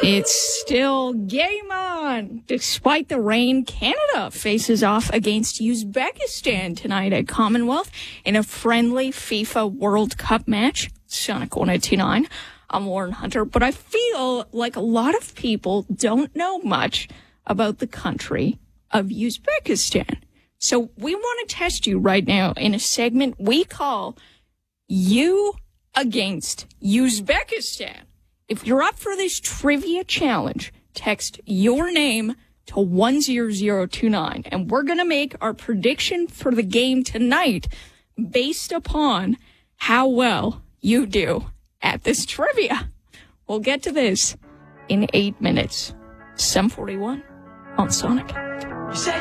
It's still game on. Despite the rain, Canada faces off against Uzbekistan tonight at Commonwealth in a friendly FIFA World Cup match. Sonic 102.9. I'm Lauren Hunter, but I feel like a lot of people don't know much about the country of Uzbekistan. So we want to test you right now in a segment we call You Against Uzbekistan. If you're up for this trivia challenge, text your name to 10029, and we're going to make our prediction for the game tonight based upon how well you do at this trivia. We'll get to this in 8 minutes. 7:41 on Sonic.